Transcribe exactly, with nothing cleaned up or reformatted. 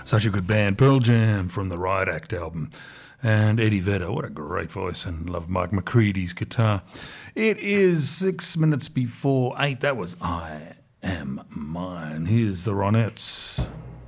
Such a good band. Pearl Jam from the Riot Act album. And Eddie Vedder, what a great voice, and love Mike McCready's guitar. It is six minutes before eight. That was I Am Mine. Here's the Ronettes.